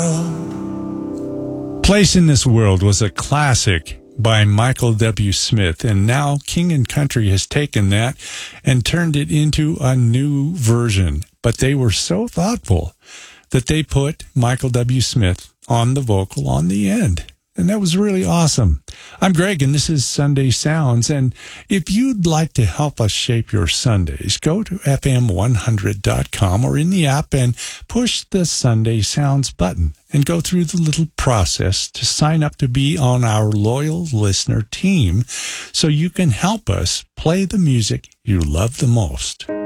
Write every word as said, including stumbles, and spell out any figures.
Place in This World was a classic by Michael W. Smith, and now King and Country has taken that and turned it into a new version. But they were so thoughtful that they put Michael W. Smith on the vocal on the end. And that was really awesome. I'm Greg, and this is Sunday Sounds. And if you'd like to help us shape your Sundays, go to F M one hundred dot com or in the app and push the Sunday Sounds button and go through the little process to sign up to be on our loyal listener team so you can help us play the music you love the most.